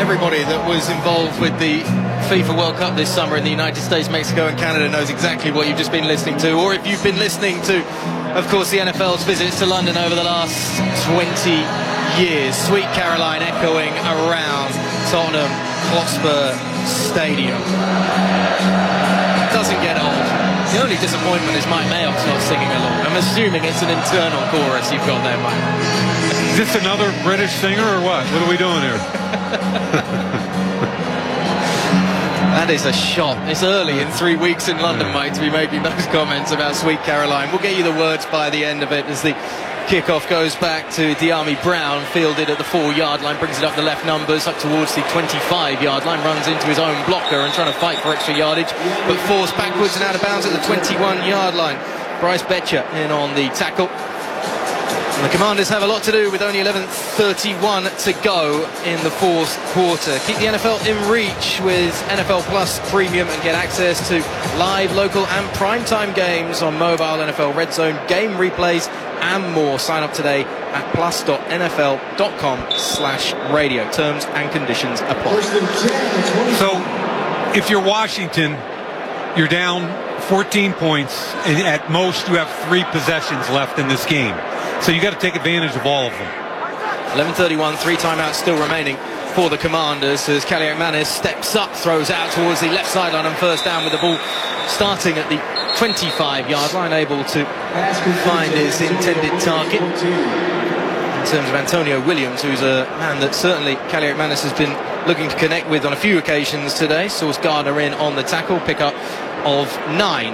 everybody that was involved with the FIFA World Cup this summer in the United States, Mexico and Canada knows exactly what you've just been listening to. Or if you've been listening to, of course, the NFL's visits to London over the last 20 years. Sweet Caroline echoing around Tottenham Hotspur Stadium. Doesn't get old. The only disappointment is Mike Mayock's not singing along. I'm assuming it's an internal chorus you've got there, Mike. Is this another British singer or what? What are we doing here? That is a shot. It's early in 3 weeks in London, Mike, to be making those comments about Sweet Caroline. We'll get you the words by the end of it as the kickoff goes back to Diami Brown, fielded at the 4-yard line, brings it up the left numbers, up towards the 25-yard line, runs into his own blocker and trying to fight for extra yardage, but forced backwards and out of bounds at the 21-yard line. Bryce Betcher in on the tackle. And the Commanders have a lot to do with only 11:31 to go in the fourth quarter. Keep the NFL in reach with NFL Plus Premium and get access to live, local and primetime games on mobile, NFL Red Zone, game replays and more. Sign up today at plus.nfl.com/radio. Terms and conditions apply. So if you're Washington, you're down 14 points, and at most you have 3 possessions left in this game. So you got to take advantage of all of them. 11:31, 3 timeouts still remaining for the Commanders as Kaliakmanis steps up, throws out towards the left sideline on first down with the ball starting at the 25-yard line, able to find his intended target. In terms of Antonio Williams, who's a man that certainly Kaliakmanis has been looking to connect with on a few occasions today. Sauce Gardner in on the tackle, pick up of 9.